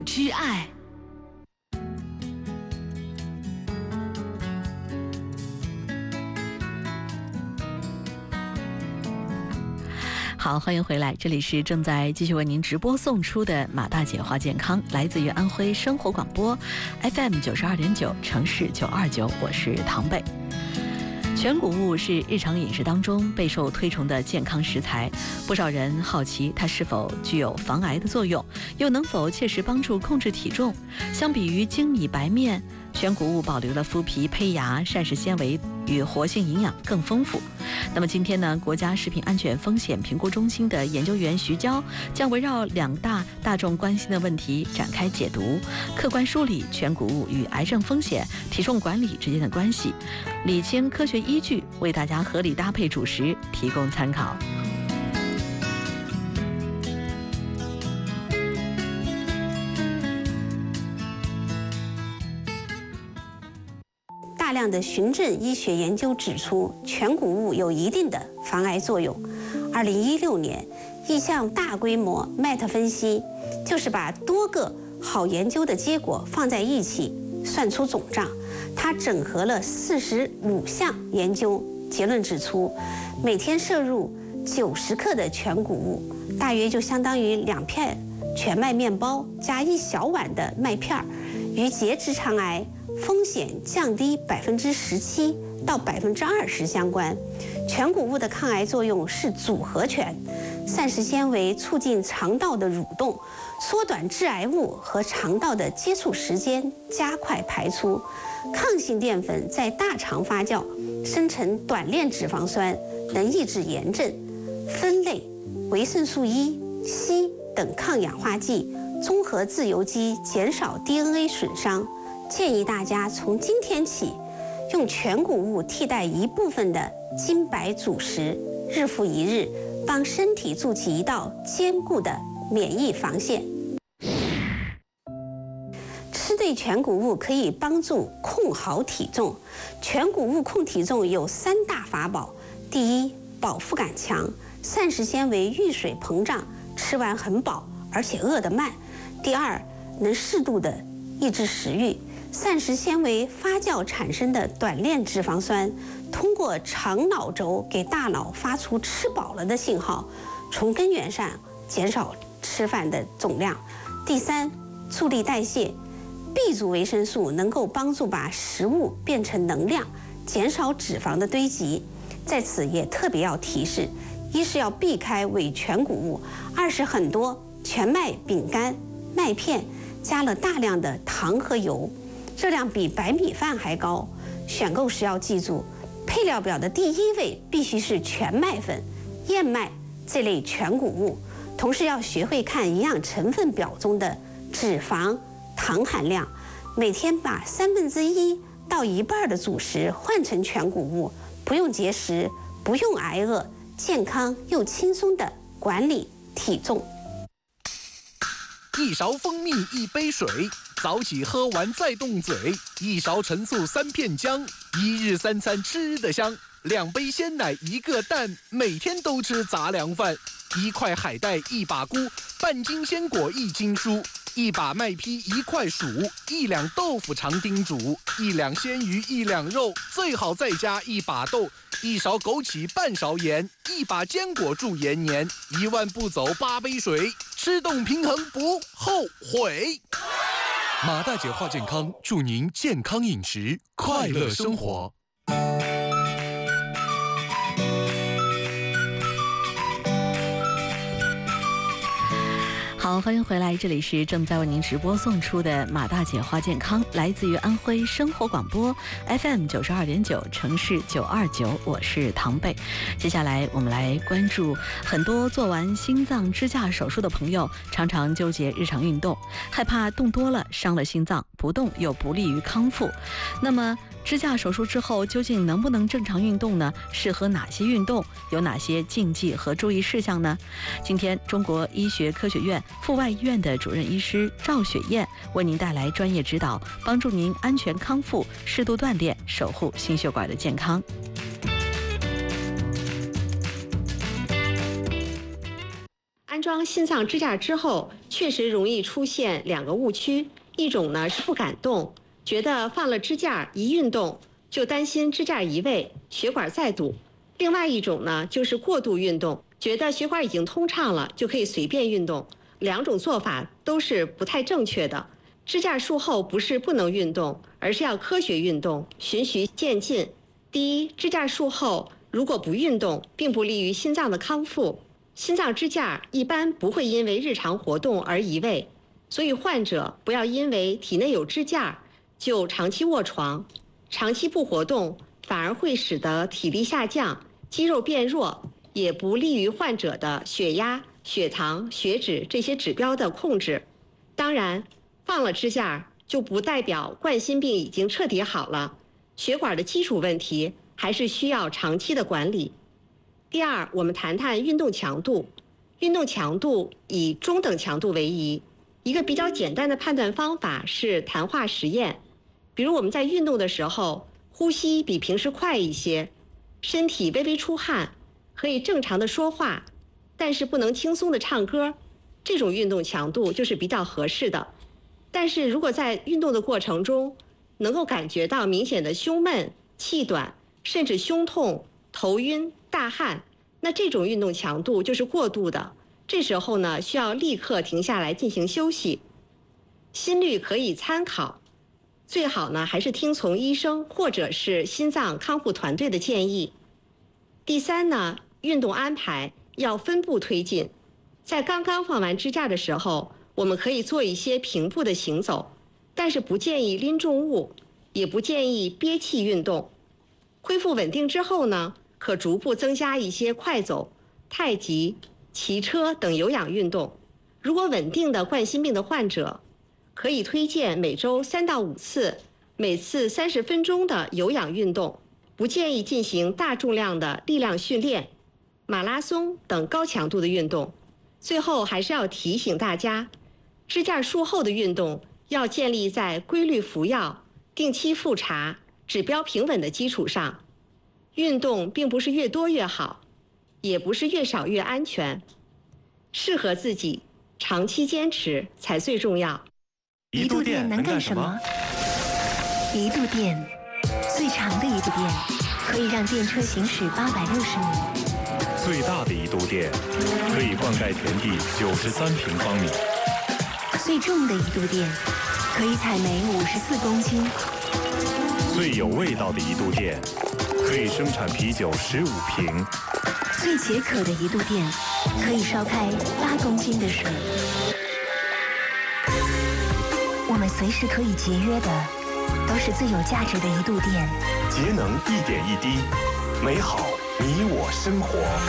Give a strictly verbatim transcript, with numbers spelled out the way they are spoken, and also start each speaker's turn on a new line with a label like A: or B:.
A: 之爱。好，欢迎回来，这里是正在继续为您直播送出的马大姐话健康，来自于安徽生活广播 F M 九十二点九，城市九二九，我是唐贝。全谷物是日常饮食当中备受推崇的健康食材，不少人好奇它是否具有防癌的作用，又能否切实帮助控制体重。相比于精米白面，全谷物保留了麸皮、胚芽、膳食纤维与活性营养更丰富。那么今天呢，国家食品安全风险评估中心的研究员徐娇将围绕两大大众关心的问题展开解读，客观梳理全谷物与癌症风险、体重管理之间的关系，理清科学依据，为大家合理搭配主食提供参考。
B: 大量的循证医学研究指出，全谷物有一定的防癌作用。二零一六年，一项大规模 Meta 分析，就是把多个好研究的结果放在一起，算出总账。它整合了四十五项研究，结论指出，每天摄入九十克的全谷物，大约就相当于两片全麦面包加一小碗的麦片，与结直肠癌风险降低百分之十七到百分之二十相关。全谷物的抗癌作用是组合拳，膳食纤维促进肠道的蠕动，缩短致癌物和肠道的接触时间，加快排出。抗性淀粉在大肠发酵，生成短链脂肪酸，能抑制炎症。酚类、维生素 E、硒等抗氧化剂综合自由基，减少 D N A 损伤。建议大家从今天起，用全谷物替代一部分的精白主食，日复一日，帮身体筑起一道坚固的免疫防线。吃对全谷物可以帮助控好体重。全谷物控体重有三大法宝：第一，饱腹感强，膳食纤维遇水膨胀，吃完很饱，而且饿得慢；第二，能适度的抑制食欲。膳食纤维发酵产生的短链脂肪酸，通过肠脑轴给大脑发出吃饱了的信号，从根源上减少吃饭的总量。第三，助力代谢。B 族维生素能够帮助把食物变成能量，减少脂肪的堆积。在此也特别要提示，一是要避开伪全谷物，二是很多全麦饼干、麦片加了大量的糖和油，热量比白米饭还高。选购时要记住，配料表的第一位必须是全麦粉、燕麦这类全谷物。同时要学会看营养成分表中的脂肪、糖含量，每天把三分之一到一半的主食换成全谷物，不用节食，不用挨饿，健康又轻松地管理体重。
C: 一勺蜂蜜一杯水，早起喝完再动嘴。一勺陈醋三片姜，一日三餐吃得香。两杯鲜奶一个蛋，每天都吃杂粮饭。一块海带一把菇，半斤鲜果一斤蔬。一把麦坯一块薯，一两豆腐常叮嘱，一两鲜鱼一两肉，最好再加一把豆，一勺枸杞半勺盐，一把坚果助延年，一万步走八杯水，吃动平衡不后悔。
D: 马大姐话健康，祝您健康饮食，快乐生活。
A: 好，欢迎回来，这里是正在为您直播送出的马大姐话健康，来自于安徽生活广播 F M 九十二点九，城市九二九，我是唐贝。接下来我们来关注很多做完心脏支架手术的朋友常常纠结日常运动，害怕动多了伤了心脏，不动又不利于康复。那么支架手术之后究竟能不能正常运动呢？适合哪些运动？有哪些禁忌和注意事项呢？今天中国医学科学院阜外医院的主任医师赵雪燕为您带来专业指导，帮助您安全康复，适度锻炼，守护心血管的健康。
E: 按照
B: 装心脏支架之后，确实容易出现两个误区，一种呢是不敢动，觉得放了支架一运动就担心支架移位，血管再堵；另外一种呢就是过度运动，觉得血管已经通畅了就可以随便运动。两种做法都是不太正确的。支架术后不是不能运动，而是要科学运动，循序渐进。第一，支架术后如果不运动，并不利于心脏的康复。心脏支架一般不会因为日常活动而移位，所以患者不要因为体内有支架就长期卧床，长期不活动反而会使得体力下降，肌肉变弱，也不利于患者的血压、血糖、血脂这些指标的控制。当然，放了支架就不代表冠心病已经彻底好了，血管的基础问题还是需要长期的管理。第二，我们谈谈运动强度。运动强度以中等强度为宜。一个比较简单的判断方法是谈话实验。比如我们在运动的时候，呼吸比平时快一些，身体微微出汗，可以正常的说话，但是不能轻松的唱歌，这种运动强度就是比较合适的。但是如果在运动的过程中，能够感觉到明显的胸闷、气短，甚至胸痛、头晕、大汗，那这种运动强度就是过度的。这时候呢，需要立刻停下来进行休息。心率可以参考，最好呢还是听从医生或者是心脏康复团队的建议。第三呢，运动安排要分步推进。在刚刚放完支架的时候，我们可以做一些平步的行走，但是不建议拎重物，也不建议憋气运动。恢复稳定之后呢，可逐步增加一些快走、太极、骑车等有氧运动。如果稳定的冠心病的患者，可以推荐每周三到五次，每次三十分钟的有氧运动，不建议进行大重量的力量训练、马拉松等高强度的运动。最后还是要提醒大家，支架术后的运动要建立在规律服药、定期复查、指标平稳的基础上。运动并不是越多越好，也不是越少越安全，适合自己，长期坚持才最重要。
E: 一度电能干什么？一度电，最长的一度电，可以让电车行驶八百六十米。
F: 最大的一度电，可以灌溉田地九十三平方米。
E: 最重的一度电，可以采煤五十四公斤。
F: 最有味道的一度电，可以生产啤酒十五瓶。
E: 最解渴的一度电，可以烧开八公斤的水。我们随时可以节约的，都是最有价值的一度电。
F: 节能一点一滴，美好你我生活。